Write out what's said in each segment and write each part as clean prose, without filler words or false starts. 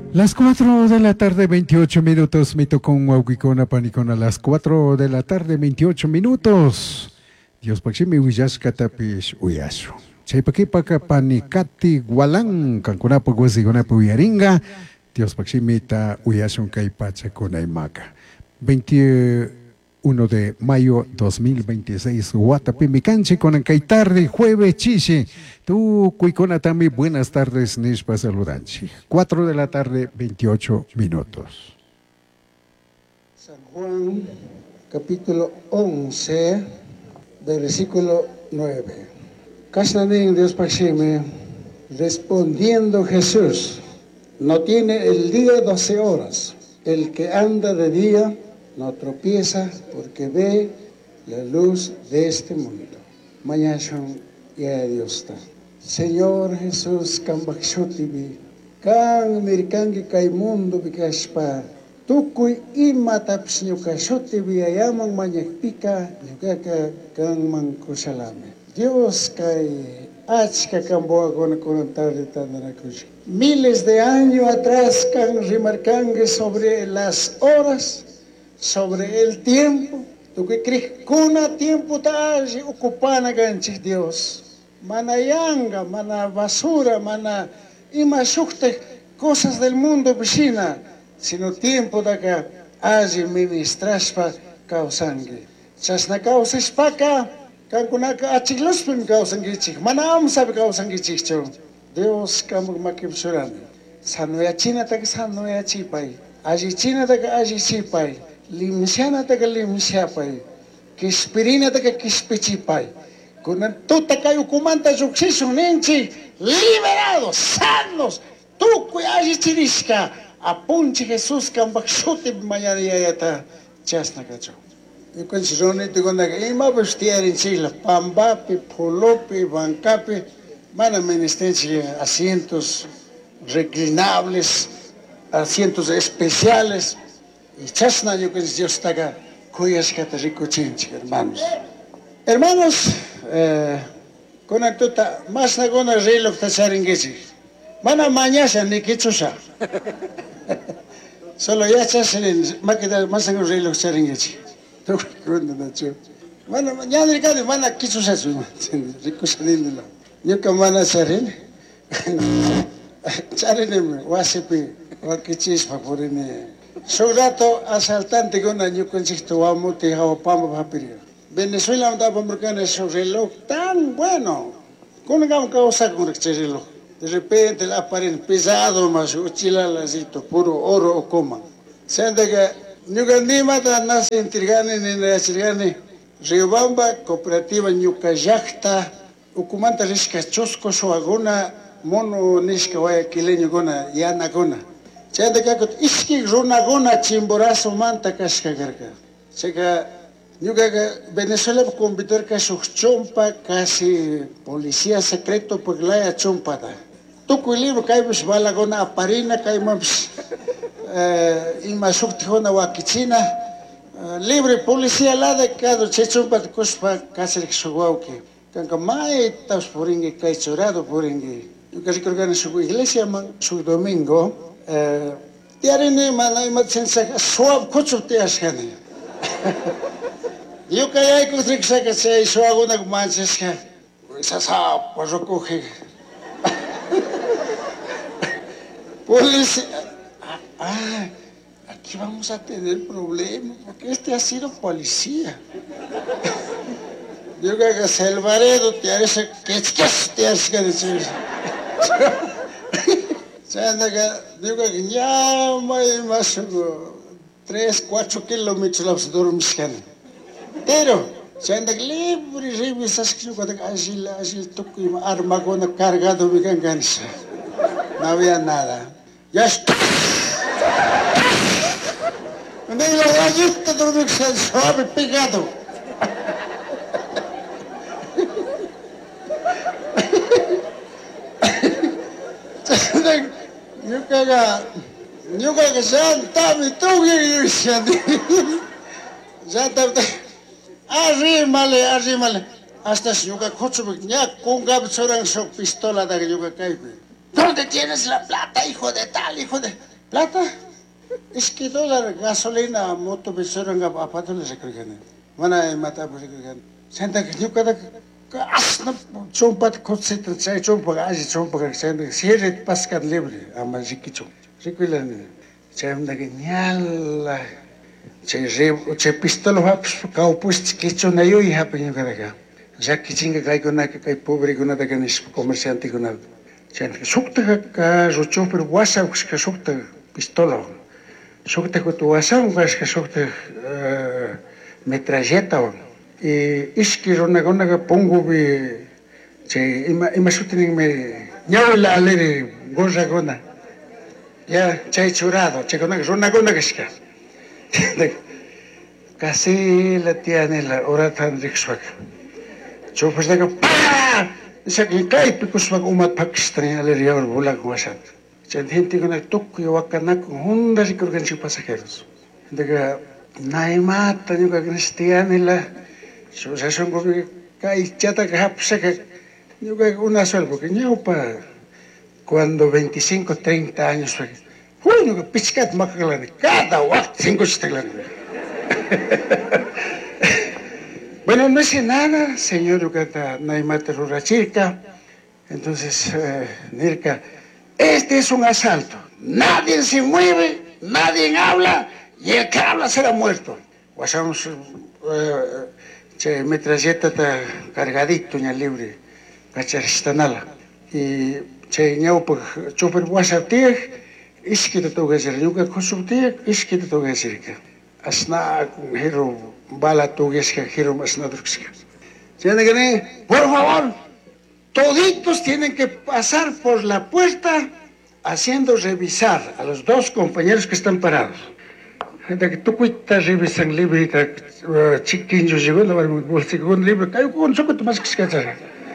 Las 4 de la tarde, 28 minutos. Me tocó un huauquicona panicona. Las 4 de la tarde, 28 minutos. Dios paximi uyas katapish uyasu. Chaypakipaka panicati gualan. Cancunapa guasigonapa uyaringa. Dios paximi ta uyasun kaipacha kunaimaca. 21 de mayo 2026. Guatapimicanche con tarde, jueves chiche. Tú, Cuicona también, buenas tardes, Nishpa Saludanchi. 4 de la tarde, 28 minutos. San Juan, capítulo 11, versículo 9. Casnanín Dios Paxime, respondiendo Jesús, no tiene el día 12 horas. El que anda de día no tropieza porque ve la luz de este mundo. Mañana ya Dios está. Señor Jesús, Cambaxotibi, Can Mirkangi Kaimundo Bikashpa, Tukui Imataps Nyukashotibi, Ayaman Mañakpika, Nyukaka Kanman Kusalame. Dios Kai Achka Kamboa con tarde Tandanakush. Miles de años atrás, Kan Rimarkange sobre las horas, sobre el tiempo, tu que crees kuna tiempo taji ocupana ganchis Dios. Mana yanga, mana basura, mana imashukte cosas del mundo piscina, sino tiempo de acá, allí ministraspa causangue. Chasna causas paca, cancunaca achiglospin causangichik, mana amsab causangichik. Dios camu makim surani. Sanoya china tak sanoya chipai, allí china tak allí chipai, limsiana tak limsiapai, kispirina tak kispichipai. Con tuta kayo kumanta suceso nenchi liberados, sanos, tú cuyaji chirishka, apunchi Jesús cambaxote mañana ya ta chasna cacho. Y con chirone te con la ima vestir en chila, pambapi, polopi, bancapi, mana menestencia asientos reclinables, asientos especiales, y chasna yo que Dios está acá, cuyas rico chinchi, hermanos. Hermanos, con la tuta, más na con el reloj de Saringuechi. Mana mañana ni quichusa. Solo ya chasen, más que más na con el reloj de Saringuechi. Tú cuando nacho. Mana mañana ni cada mana quichusa su, rico saliendo. Yo que mana sarin. Sarin wasipi, wakichis papurini. Su rato asaltante con año con chisto amuti hawapamba papirio. Venezuela andaba marcando ese reloj tan bueno. ¿Cómo vamos a causar con este reloj? De repente le aparece pesado, más uchilalacito, puro oro o coma. Siente que Ñucandí mata nace en Tirgani, ni en Tirgani. Riobamba, cooperativa Ñucayacta, Ucumanta Risca Chosco, Soagona, Mono Nisca Guayaquileño Gona, Yana Gona. Siente que Iski Runagona, Chimborazo, Manta Cascagarca. Seca. Yo que Venezuela convirtió que su chompa casi policía secreto porque la haya chompada. Tú que libro que hay pues balagona aparina que hay más y más subtijona wakichina libre policía la de cada che chompa de cospa casi que su guauque. Canca mai tas poringue que hay chorado poringue. Yo que creo que en su iglesia man su domingo tiarene mana y más sensa suave cocho te asgane. Yo que hay que se hizo alguna manches que esa pues recoge. Policía. Aquí vamos a tener problemas porque este ha sido policía. Yo que Salvaredo te haré que te hace que decir. Se anda que yo que ya más 3-4 kilómetros los dormiscan. Pero, se anda libre, revisas que cuando agil, toco y arma con cargado mi ganganza. No había nada. Ya está. Me la galleta todo suave pegado. Yo que ya está, me tuve ya está. Arrímale. Hasta si yo que cocho, ya con Gabsorán su pistola de yo que caigo. ¿Dónde tienes la plata, hijo de tal, hijo de? Plata, es que dólar, gasolina, moto, besora, apa tu les rekan. Mana mata apa rekan. Senta que yo cada asna chompat concentra, saya chompa aja chompa senta siete paskan libre, ama jikicho. Reculan, saya mendaki nyala. Saya pistola haps kau pus kicho na yo iha penyo kada. Ya kichinga kai kona kai pobre kona da kanis comerciante kona. Saya sukta ka rocho per wasa ka sukta pistola. Sukta ko tu wasa ka sukta metralleta. E iski rona kona ka pongo bi ima sutining me nyawla aleri goza kona. Ya chay churado, chay kona rona kona kiska. Casi la tiene la hora tan rixwak. Yo pues digo, ¡pah! Dice que cae picos wak umat Pakistán le ría bulak wasat. Ya gente con el toque o acana con hundas y creen que pasajeros. Diga, naimata yo que cristiana la so se son como cae chata que hapsa que yo que una sola porque ñaupa cuando 25, 30 años fue. Uy, yo que pichcat makalani cada wak 5 chitaglani. Bueno, no hice nada, señor Yucata Naimata Rurachirka. Entonces, Nirka, este es un asalto. Nadie se mueve, nadie habla, y el que habla será muerto. Guasamos, metralleta está cargadito en el libre, cacharistanala. Y che ñaupa choper guasatieg, iskita togasir, yuka kosubtieg, iskita togasirka. Asna hero bala tuguesca hero asna druxca. Por favor, toditos tienen que pasar por la puerta haciendo revisar a los dos compañeros que están parados. Gente que tú cuitas revisan librita chiquinho llegó la bolsicón libro cayo con soco tu más que escachar.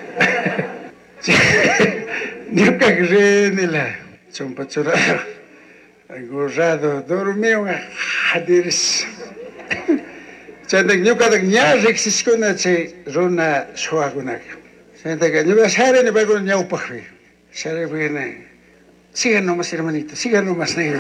Yo cagré en la chompachorado. Agorrado, dormiu a hadiris. Senta que cada nya rexiscona che rona shuagunak. Senta que yo sare ne bago nya upahvi. Sare viene. Siga nomás hermanito, siga nomás negro.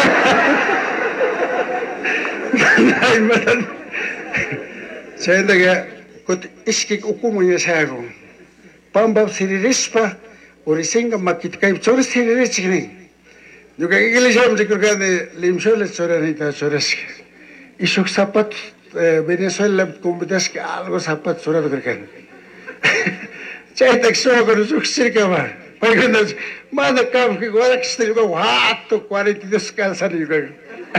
Ay, matan. Senta que iski ukumu ya sago. Pamba siririspa orisinga makitkai chore siririsni. Yo que le llamo de que le soranita soresk. Y su zapat Venezuela como das que algo zapat sorado que. Chay taxo con su circa va. Porque nos manda cam que agora que estou guato 42 calças de jogo.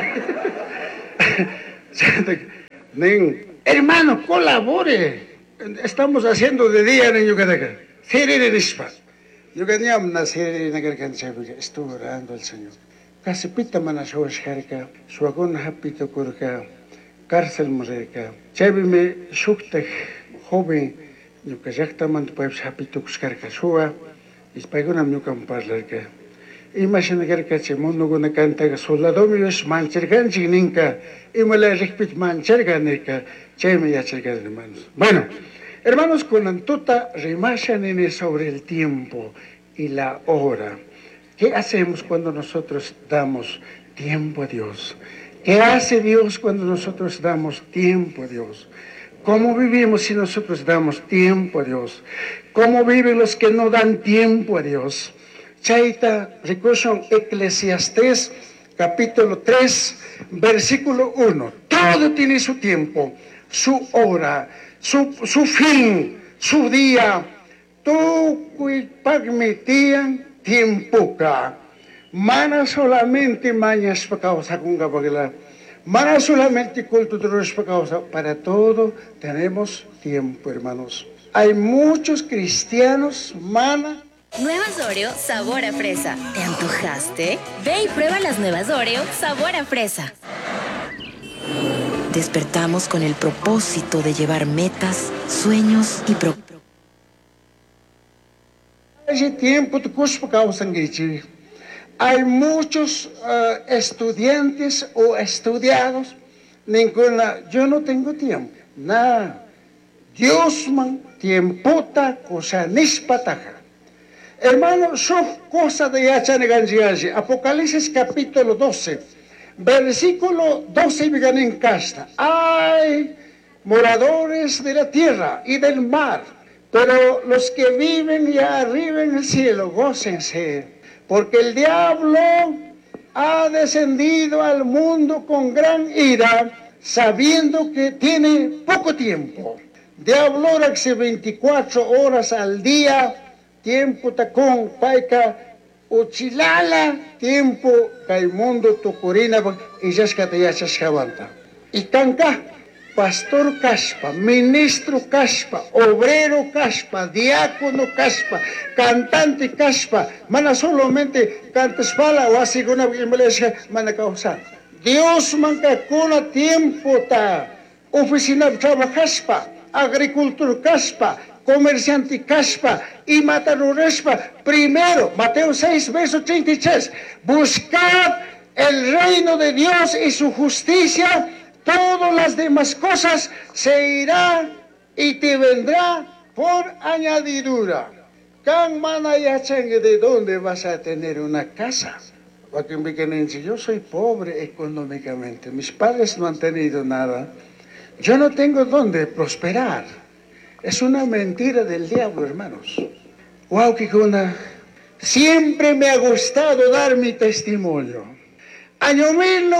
Nem hermano, colabore. Estamos haciendo de día en Yucatán. Serie de dispas. Yo tenía una serie de canciones que estuve orando al Señor. Casi pita mana shosharka, suagon hapito kurka, cárcel moreka. Chabime shuktek joven, yo que ya man puedes hapito kuskarka shua, y spagonam yo camparlarka. Imagina que se mundo guna canta soldado míos manchergan chininka, y me la repit mancherganica, chame ya chergan hermanos. Bueno. Hermanos, con Antuta remáchanen sobre el tiempo y la hora. ¿Qué hacemos cuando nosotros damos tiempo a Dios? ¿Qué hace Dios cuando nosotros damos tiempo a Dios? ¿Cómo vivimos si nosotros damos tiempo a Dios? ¿Cómo viven los que no dan tiempo a Dios? Chaita, recurso Eclesiastés, capítulo 3, versículo 1. Todo tiene su tiempo, su hora, su fin, su día. Tú permitían tiempo ka. Mana solamente mañas pa causa kunga bagla. Mana solamente culturas pa causa. Para todo tenemos tiempo, hermanos. Hay muchos cristianos, mana. Nuevas Oreo, sabor a fresa. ¿Te antojaste? Ve y prueba las nuevas Oreo, sabor a fresa. Despertamos con el propósito de llevar metas, sueños y Ese tiempo tu cuspo causan grichi. Hay muchos estudiantes o estudiados. Ninguna, yo no tengo tiempo. Nada. Dios man tiempota cosa nispataja. Hermanos, son cosas de Yachanaganjiaji. Apocalipsis capítulo 12, versículo 12 vigan en casa. Hay moradores de la tierra y del mar, pero los que viven ya arriba en el cielo, gócense, porque el diablo ha descendido al mundo con gran ira, sabiendo que tiene poco tiempo. Diablo hace 24 horas al día, tiempo tacón, paika, uchilala, tiempo, caimundo, tucurina, y ya escatayachascavanta. Y canca, pastor caspa, ministro caspa, obrero caspa, diácono caspa, cantante caspa, mana solamente cantas pala o así una iglesia, mana causa. Dios manca con tiempo ta, oficina trabajaspa, agricultor caspa, comerciante caspa y matarurespa. Primero, Mateo 6, verso 33, buscad el reino de Dios y su justicia, todas las demás cosas se irá y te vendrá por añadidura. Can manayachangue, ¿de dónde vas a tener una casa? Yo soy pobre económicamente, mis padres no han tenido nada, yo no tengo dónde prosperar. Es una mentira del diablo, hermanos. Wow, Kikuna, siempre me ha gustado dar mi testimonio. Año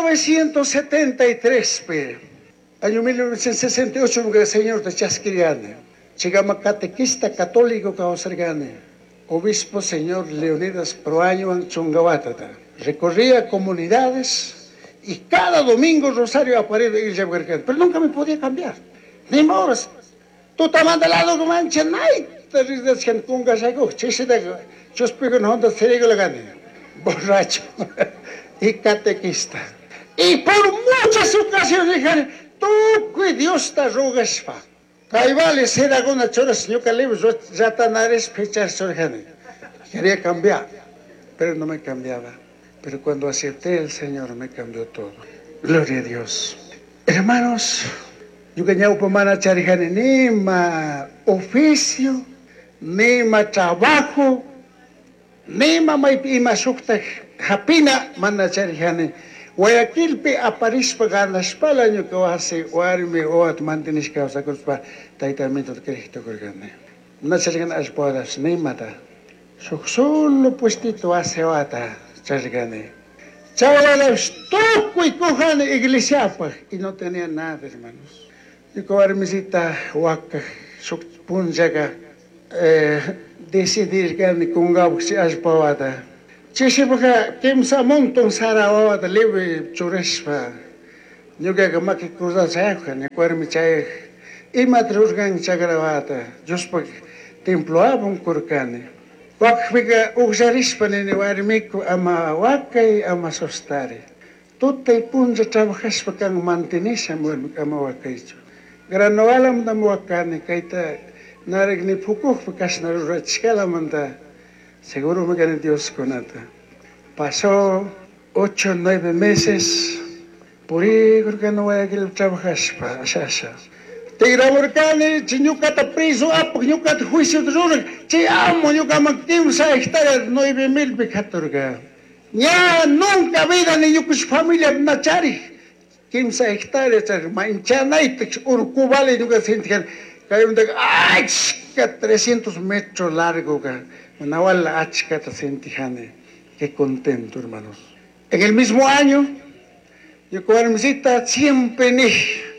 1973, año 1968, el señor de Chasquiriane, llegamos catequista católico Caosargane, obispo señor Leonidas Proaño Chungawatata. Recorría comunidades y cada domingo Rosario aparece y pero nunca me podía cambiar. Ni moras. Tú te mandas la lado mancha, nay, te ríes que con gasago, chiste, yo explico no onda serio la gane, borracho y catequista. Y por muchas ocasiones dijeron, tú que Dios te rogas fa. Ahí vale ser alguna chora, señor Caleb, ya tan ares fechar sorgane. Quería cambiar, pero no me cambiaba. Pero cuando acepté el Señor me cambió todo. Gloria a Dios. Hermanos, yo gañaba por mana charjane ni ma oficio, ni ma trabajo, ni ma sukta japina mana charjane. Guayaquil pe aparis pagar la espalda año que hace oarme o at mantenis causa culpa taitamento de Cristo corgane. No charjan as podas ni mata. Solo puestito hace oata. Chavales, toco y cojan iglesia, y no tenía nada, hermanos. Y con armesita, huaca, punjaga, decidir que ni con gauxi aspavada. Chishibaca, quemsa montón saravada, leve churespa. Yo que maki cruza saja, ni cuermi chay, y matrusgan chagravata. Yo spag temploaba un curcane. Wakfiga uxarispan ni warmiku ama wakai ama sostari. Tutay punja trabajas pa kang mantinisa mo ama wakai cho. Granoalam na wakani kaita narig ni pukuk pakas na rachkala manda. Seguro me gane Dios conata. Pasó 8 o 9 meses. Por ahí creo que no voy a trabajar pa asasa. Tigraburkani, chiñucata preso, apagñucata juicio de rura, chi amo, ñuca magtimsa hectáreas 9,000 picaturga. Ya nunca vida ni ñucus familia nachari. 15 hectáreas, manchanaitek, urcubale, ñuca sentigan, cae un de, ay, 300 metros largo, manawala achcata sentijane. Qué contento, hermanos. En el mismo año, yo con hermosita siempre ni.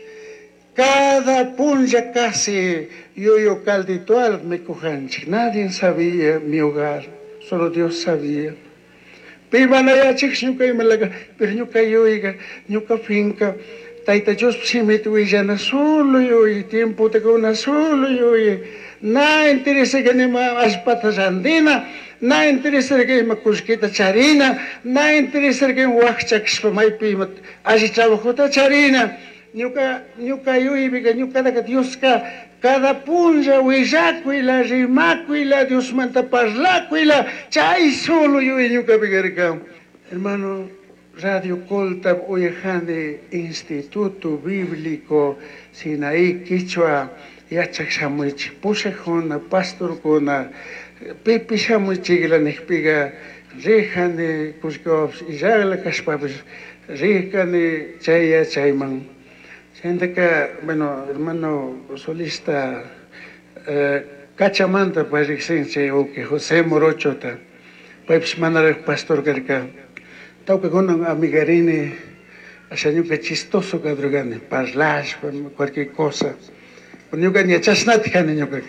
Cada punja casi yo calditual me cojanchi. Nadie sabía mi hogar, solo Dios sabía. Piban allá chicos, nunca me laga, pero nunca yo nunca finca. Taita yo si me tuve solo yo y tiempo te con solo yo y nada interesa que ni más patas andina, nada interesa que me cusquita charina, nada interesa que me huachak spamay pima, así trabajo ta charina. Ñuka yuibiga, ñuka daga Dios cada punja huillacuila, rimacuila, Dios manta parlacuila, chay solo yo ñuka bigarga. Hermano, Radio Colta, Oyejane, Instituto Bíblico, Sinaí, Quichua, Yachak Samuich, Pusejona, Pastor Kona, Pipisamu chiglanikpiga rihani Cuscops Isagla Caspapis rihani chaya chayman. Sendeka, bueno, hermano solista Cachamanta parixense o que José Morochota, pues mandar pastor Garca. Tau que con amigarini, año que chistoso cadrogane, parlash, cualquier cosa. Pues yo gané chasnati niño que.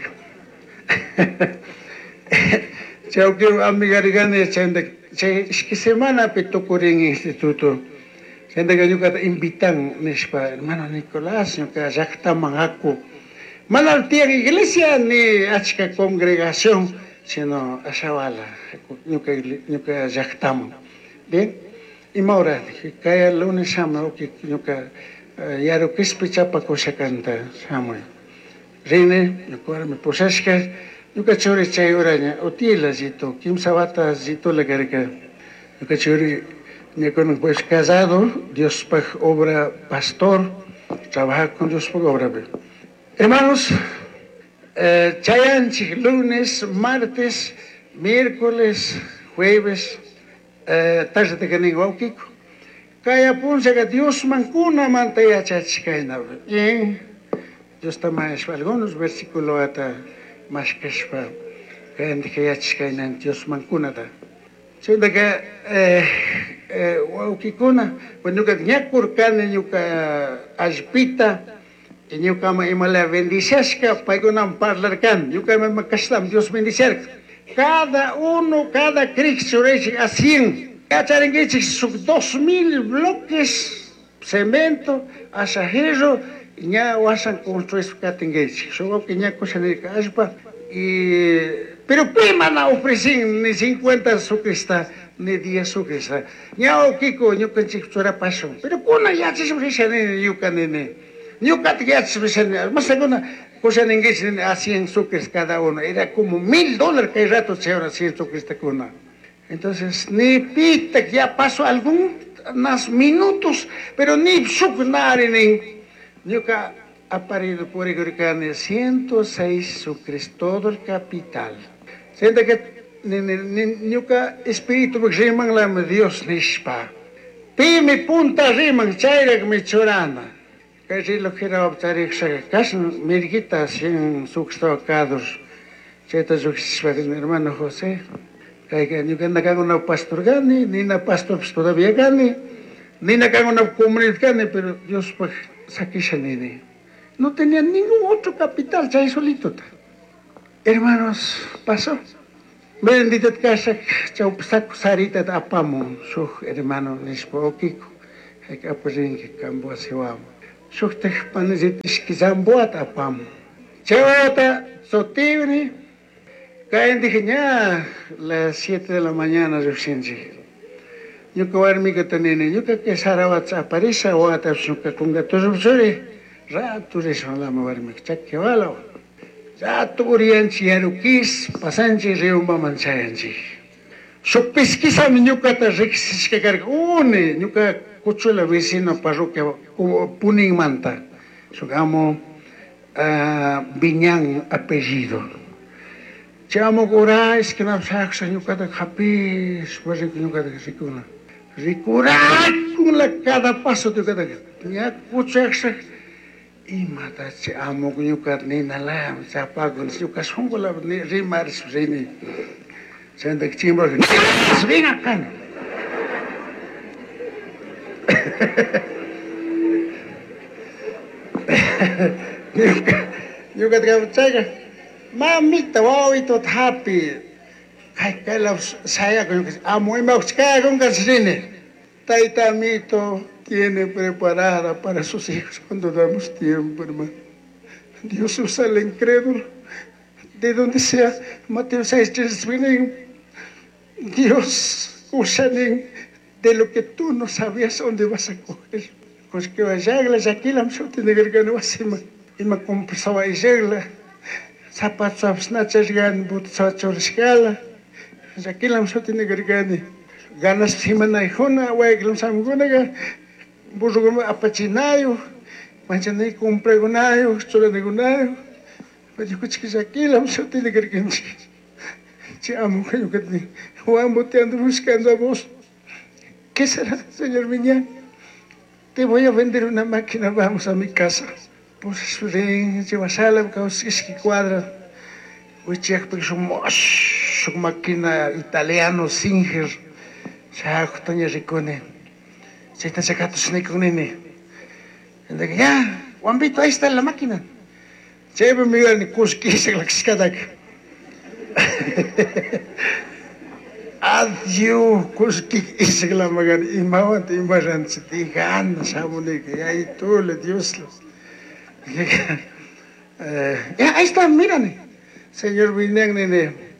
Chao que amigarigane chende, que semana petocor en instituto. Chende que yo que invitan nespa hermano Nicolás, yo que ya mangaco. Mana tiene iglesia ni achka congregación, sino a Shavala, yo que ya estamos. Bien, y ahora que cae lunes sama que yo que ya lo que es pichapa cosa canta Samuel. Reine, yo que me posesca, yo que chore chay oraña, otila zito, kim sabata zito la garga. Yo que chore me con pues casado, Dios pa obra pastor, trabaja con Dios pa obra. Hermanos, chayanchi, lunes, martes, miércoles, jueves, tarde de Canigo, Kiko. Kaya punza que Dios mancuna mantaya chachikaina. Y Dios tamás algunos versículos ata más que spa. Que en que chachikaina Dios mancuna da. Siendo que Kikuna, cuando que ñakurkane yuka aspita. Y yo como la bendicesca, para que no parlar can, yo como me castam, Dios bendicer. Cada uno, cada Cristo rey a 100. Cada en 2000 bloques cemento, asajero, y ya vayan construir su catengueche. Solo que ya cosa de caspa y pero prima no ofrecen ni 50 sucrista ni 10 sucrista. Ya o kiko, yo pensé que era paso. Pero con ya se ofrecen yo canene. Yo catigué más alguna cosa en inglés a 100 sucres cada uno. Era como $1000 que rato se ahora 100 sucres de cuna. Entonces, ni pita que ya pasó algunos minutos, pero ni sucnare ni. Yo que ha parido por el 106 sucres, todo el capital. Siente que yo que espíritu porque riman la Dios nispa. Pime punta riman, chaira que me chorana. Casi lo que era optar casi mirguitas sin substocados. Chetas hermano José. Que yo que anda con una pastor gane, ni una pastor todavía gane, ni una con una comunidad gane, pero Dios pues saquisha ni. No tenía ningún otro capital, ya solito. Hermanos, pasó. Bendito casa, chau saco sarita apamo, su hermano nispo Kiko. Hay que apoyar que cambo así vamos. Suktek panizitish kizambuat apam. Chavata sotibri. Caen dije ya las 7 de la mañana recién. Yo que voy a mi que tenía, yo que sarawat aparece o ata suka kunga tuzuri. Rato de son la mover mi chaque bala. Rato urianchi yarukis pasanchi riumba manchayanchi. Supiskisa mi nyukata rixis que carga une nyuka kuchula vecino parroquia Puning Manta, sugamo Viñán apellido. Chamo gora es que no saxa nyukata capis, pues nyukata ricuna. Ricura con la cada paso de cada. Ya kuchaxa y mata chamo nyukata ni nala, chapagon nyuka songola ni rimar srini. Senda chimbo. Ven acá. Yo que te chaya, mamita, wow, y todo happy. Ay, que la saya con que amo y me busca con gasine. Taitamito tiene preparada para sus hijos cuando damos tiempo, hermano. Dios usa el incrédulo, de donde sea. Mateo 6:3 viene. Dios usa de lo que tú no sabías dónde vas a coger. Pues que vaya a las aquí la msote de gargano asima. Y me compensaba y llegla. Zapatos absnachas gan, butsacho riscala. Aquí la msote de gargano. Ganas simana y jona, güey, que lo samgunaga. Burro apachinayo. Manchanay compregonayo, chola negonayo. Pero yo escuché que aquí la msote de gargano. Te amo, Juan, te ando buscando a vos. ¿Qué será, señor Viñán? Te voy a vender una máquina, vamos a mi casa. Pues llevas a la cuadra. Voy a checar porque es una máquina italiano, Singer. Ya, Toña Ricone. Se está sacando su nene. Ya, Juanvito, ahí está la máquina. Se me mira ni cusquisa la cascada. Adiós, cusquisa la magana. Y mawante, y maran, se te gana, sabone, que ahí tú le Dios los. Ya, ahí está, mírame. Señor Vinán, nene.